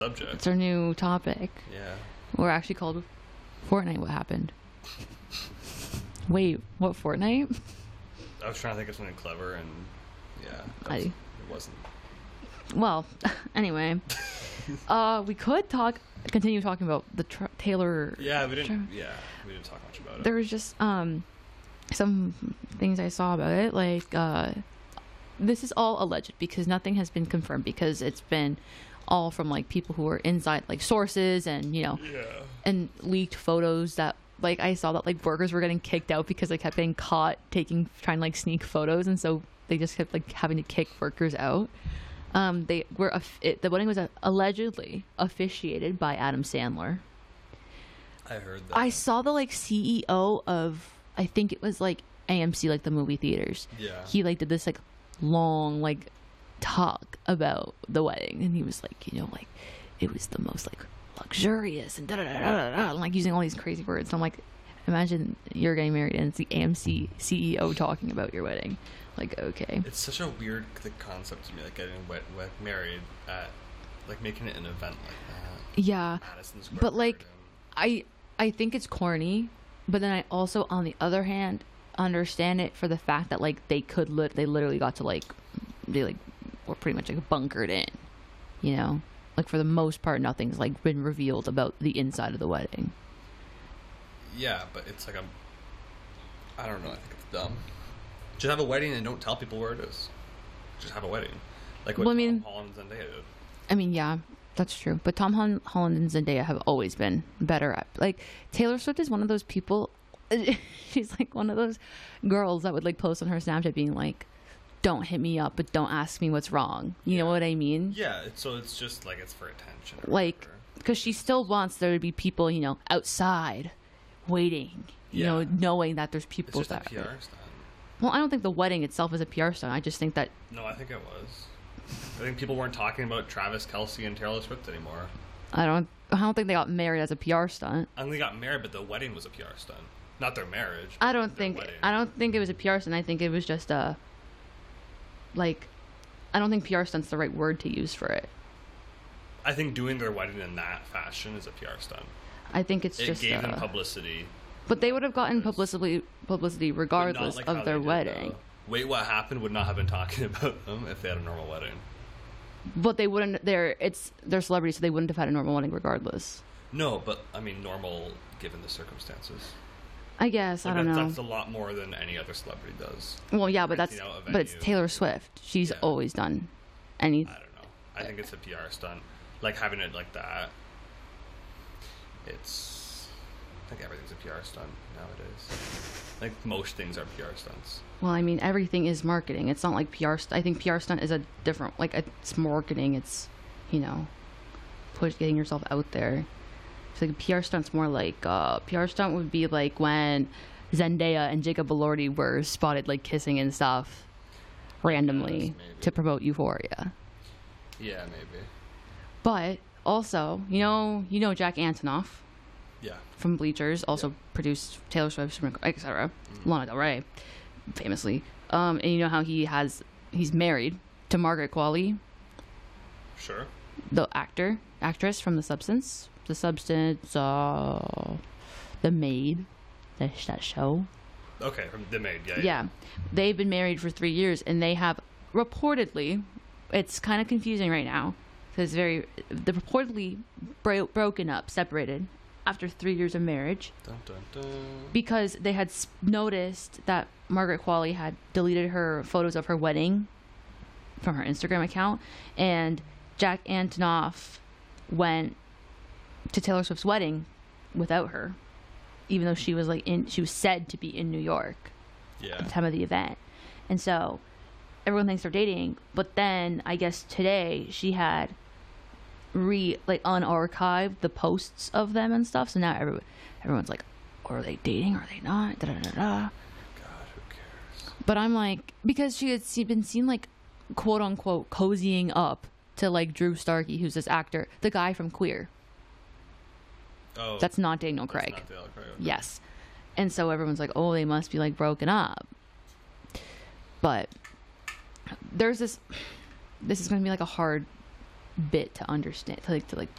subject. It's our new topic. Yeah. We're actually called Fortnite. What happened? Wait, what Fortnite? I was trying to think of something clever, and yeah, it wasn't. Well, anyway, we could continue talking about the Taylor. Yeah, we didn't. Yeah, we didn't talk much about it. There was just some things I saw about it, like this is all alleged because nothing has been confirmed, because it's been all from like people who are inside, like sources, and and leaked photos that, like, I saw that like workers were getting kicked out because they kept getting caught trying to like sneak photos, and so they just kept like having to kick workers out. The wedding was allegedly officiated by Adam Sandler. I heard that. I saw the like CEO of, I think it was like AMC, like the movie theaters. Yeah. He like did this like long like talk about the wedding, and he was like, like it was the most like luxurious and da da da da da, and like using all these crazy words. And I'm like, imagine you're getting married and it's the AMC CEO talking about your wedding. Like, okay. It's such a weird concept to me, like getting married at, like, making it an event like that. Yeah. Madison Square But like, Garden. I think it's corny, but then I also, on the other hand, understand it for the fact that like they literally got to like, they like were pretty much like bunkered in, like for the most part nothing's like been revealed about the inside of the wedding. Yeah, but it's like I don't know, I think it's dumb. Just have a wedding and don't tell people where it is. Just have a wedding, like what Tom Holland and Zendaya did. I mean, yeah, that's true. But Tom Holland and Zendaya have always been better at, like, Taylor Swift is one of those people. She's like one of those girls that would like post on her Snapchat being like, "Don't hit me up, but don't ask me what's wrong." You know what I mean? Yeah. So it's just like it's for attention. Like, because she still wants there to be people, outside, waiting. Knowing that there's people. It's just a PR stunt. Well, I don't think the wedding itself is a PR stunt. I just think that... No, I think it was. I think people weren't talking about Travis Kelce and Taylor Swift anymore. I don't think they got married as a PR stunt. I think they got married, but the wedding was a PR stunt. Not their marriage. I don't think it was a PR stunt. I think it was just I don't think PR stunt's the right word to use for it. I think doing their wedding in that fashion is a PR stunt. I think it gave them publicity. But they would have gotten publicity regardless of their wedding. Wait, What Happened would not have been talking about them if they had a normal wedding. But they wouldn't. They're celebrities, so they wouldn't have had a normal wedding regardless. No, but I mean normal given the circumstances. I guess, I don't know. That's a lot more than any other celebrity does. Well, yeah, but it's Taylor Swift. She's always done any. I don't know. I think it's a PR stunt. Like having it like that. I think everything's a PR stunt nowadays. Like most things are PR stunts. Well, I mean, everything is marketing. It's not like PR. I think PR stunt is a different, like, it's marketing. It's, getting yourself out there. It's like a PR stunt's more like, PR stunt would be like when Zendaya and Jacob Elordi were spotted like kissing and stuff randomly to promote Euphoria. Yeah, maybe. But also, Jack Antonoff. Yeah. From Bleachers, also produced Taylor Swift, etc. Lana Del Rey, famously. And you know how he's married to Margaret Qualley. Sure. The actress from The Substance, The Maid, that show. Okay, from The Maid, yeah. Yeah, they've been married for 3 years, and they have reportedly, it's kind of confusing right now, because they're reportedly broken up, separated, after 3 years of marriage. Dun, dun, dun. Because they had noticed that Margaret Qualley had deleted her photos of her wedding from her Instagram account, and Jack Antonoff went to Taylor Swift's wedding without her, even though she was she was said to be in New York at the time of the event. And so everyone thinks they're dating, but then I guess today she had unarchived the posts of them and stuff, so now everyone's like, are they dating, are they not, da da da da. God, who cares? But I'm like, because she had been seen like quote unquote cozying up to like Drew Starkey, who's this actor, the guy from Queer. Oh, that's not Daniel Craig. Not Daniel Craig, okay. Yes. And so everyone's like, oh, they must be like broken up. But there's this is going to be like a hard bit to understand, to like